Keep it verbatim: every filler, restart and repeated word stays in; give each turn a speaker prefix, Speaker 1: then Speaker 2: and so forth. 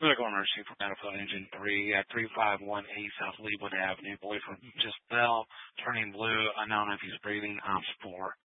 Speaker 1: Medical emergency for Battlefield Engine three at three five one eight South Leewood Avenue. Boy from just fell, turning blue. I don't know if he's breathing. Ops four.